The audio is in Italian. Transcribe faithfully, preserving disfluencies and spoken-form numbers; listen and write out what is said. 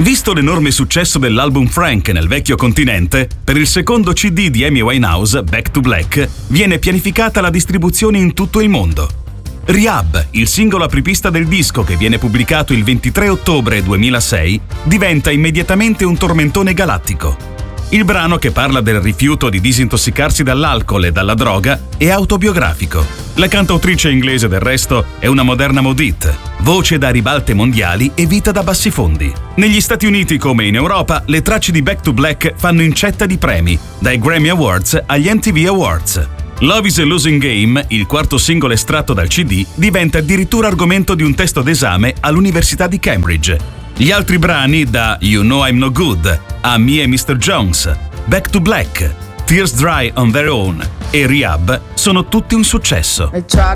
Visto l'enorme successo dell'album Frank nel vecchio continente, per il secondo C D di Amy Winehouse, Back to Black, viene pianificata la distribuzione in tutto il mondo. Rehab, il singolo apripista del disco che viene pubblicato il ventitré ottobre duemilasei, diventa immediatamente un tormentone galattico. Il brano, che parla del rifiuto di disintossicarsi dall'alcol e dalla droga, è autobiografico. La cantautrice inglese, del resto, è una moderna modit, voce da ribalte mondiali e vita da bassifondi. Negli Stati Uniti, come in Europa, le tracce di Back to Black fanno incetta di premi, dai Grammy Awards agli M T V Awards. Love is a Losing Game, il quarto singolo estratto dal C D, diventa addirittura argomento di un testo d'esame all'Università di Cambridge. Gli altri brani, da You Know I'm No Good a Me e mister Jones, Back to Black, Tears Dry on Their Own e Rehab, sono tutti un successo.